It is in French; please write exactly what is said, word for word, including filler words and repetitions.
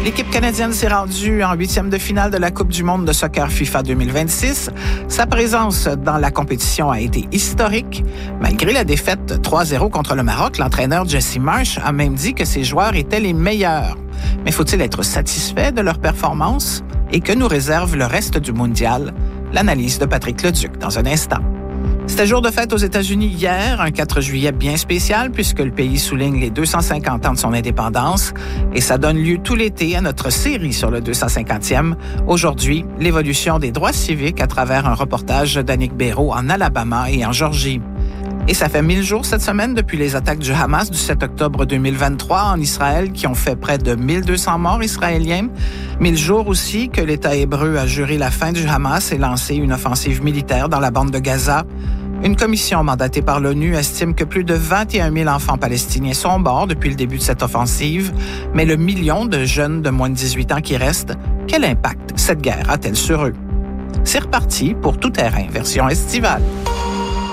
L'équipe canadienne s'est rendue en huitième de finale de la Coupe du monde de soccer FIFA deux mille vingt-six. Sa présence dans la compétition a été historique. Malgré la défaite trois à zéro contre le Maroc, l'entraîneur Jesse Marsch a même dit que ses joueurs étaient les meilleurs. Mais faut-il être satisfait de leur performance? Et que nous réserve le reste du mondial? L'analyse de Patrick Leduc dans un instant. C'était jour de fête aux États-Unis hier, un quatre juillet bien spécial puisque le pays souligne les deux cent cinquante ans de son indépendance et ça donne lieu tout l'été à notre série sur le deux cent cinquantième. Aujourd'hui, l'évolution des droits civiques à travers un reportage d'Annick Béraud en Alabama et en Georgie. Et ça fait mille jours cette semaine depuis les attaques du Hamas du sept octobre deux mille vingt-trois en Israël qui ont fait près de mille deux cents morts israéliens. Mille jours aussi que l'État hébreu a juré la fin du Hamas et lancé une offensive militaire dans la bande de Gaza. Une commission mandatée par l'ONU estime que plus de vingt et un mille enfants palestiniens sont morts depuis le début de cette offensive. Mais le million de jeunes de moins de dix-huit ans qui restent, quel impact cette guerre a-t-elle sur eux? C'est reparti pour Tout terrain, version estivale.